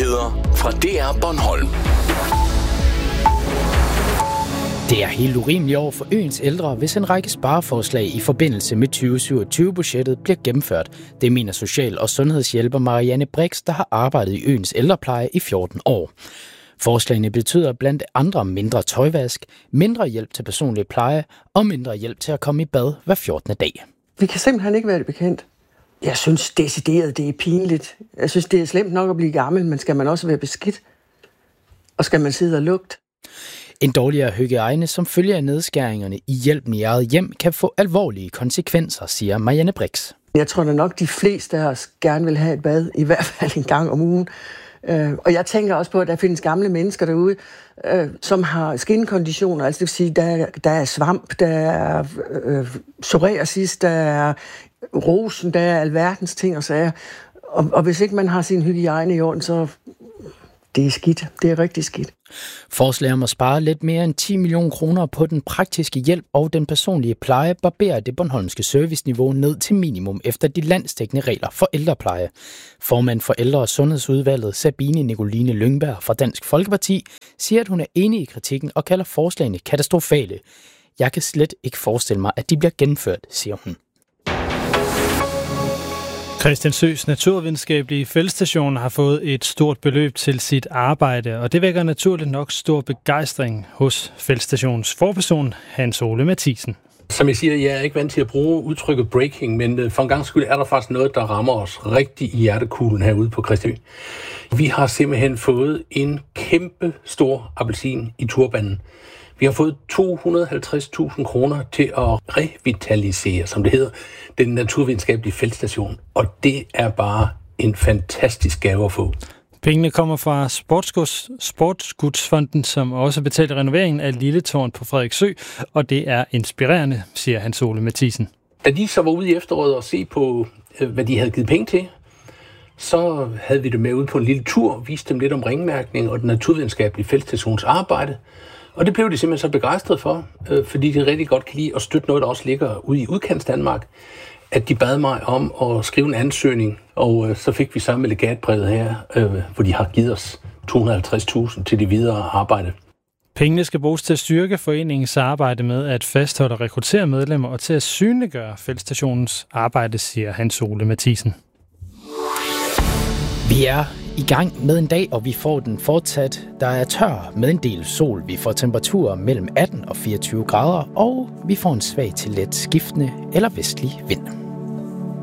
Nyheder fra DR Bornholm. Det er helt urimeligt over for øens ældre, hvis en række spareforslag i forbindelse med 2027-budgettet bliver gennemført. Det mener social- og sundhedshjælper Marianne Brix, der har arbejdet i øens ældrepleje i 14 år. Forslagene betyder blandt andre mindre tøjvask, mindre hjælp til personlig pleje og mindre hjælp til at komme i bad hver 14. dag. Vi kan simpelthen ikke være det bekendt. Jeg synes decideret, det er pinligt. Jeg synes, det er slemt nok at blive gammel, men skal man også være beskidt? Og skal man sidde og lugte? En dårligere hygiejne, som følge af nedskæringerne i hjælpen i eget hjem, kan få alvorlige konsekvenser, siger Marianne Brix. Jeg tror da nok, de fleste af os gerne vil have et bad, i hvert fald en gang om ugen. Og jeg tænker også på, at der findes gamle mennesker derude, som har skinkonditioner. Altså det vil sige, der er svamp, der er psoriasis, der er rosen, der er alverdens ting og sager. Og hvis ikke man har sin hygiejne i orden, så det er skidt. Det er rigtig skidt. Forslaget om at spare lidt mere end 10 millioner kroner på den praktiske hjælp og den personlige pleje barberer det bornholmske serviceniveau ned til minimum efter de landsdækkende regler for ældrepleje. Formand for Ældre- og Sundhedsudvalget Sabine Nicoline Lyngberg fra Dansk Folkeparti siger, at hun er enig i kritikken og kalder forslagene katastrofale. Jeg kan slet ikke forestille mig, at de bliver gennemført, siger hun. Christiansøs Naturvidenskabelige Feltstation har fået et stort beløb til sit arbejde, og det vækker naturligt nok stor begejstring hos feltstationens forperson, Hans Ole Mathisen. Som jeg siger, jeg er ikke vant til at bruge udtrykket breaking, men for en gang skyld er der faktisk noget, der rammer os rigtig i hjertekuglen herude på Christiansø. Vi har simpelthen fået en kæmpe stor appelsin i turbanen. Vi har fået 250.000 kroner til at revitalisere, som det hedder, den naturvidenskabelige feltstation. Og det er bare en fantastisk gave at få. Pengene kommer fra Sportsgudsfonden, som også betaler renoveringen af Lille Tårn på Frederiksø, og det er inspirerende, siger Hans Ole Mathisen. Da de så var ude i efteråret og se på, hvad de havde givet penge til, så havde vi det med ude på en lille tur, viste dem lidt om ringmærkning og den naturvidenskabelige feltstations arbejde. Og det blev de simpelthen så begejstret for, fordi de rigtig godt kan lide at støtte noget, der også ligger ude i udkants Danmark, at de bad mig om at skrive en ansøgning, og så fik vi samme legatbrevet her, hvor de har givet os 250.000 til det videre arbejde. Pengene skal bruges til at styrke foreningens arbejde med at fastholde og rekruttere medlemmer og til at synliggøre feltstationens arbejde, siger Hans Ole Mathisen. Vi er i gang med en dag, og vi får den fortsat. Der er tør med en del sol. Vi får temperaturer mellem 18 og 24 grader, og vi får en svag til let skiftende eller vestlig vind.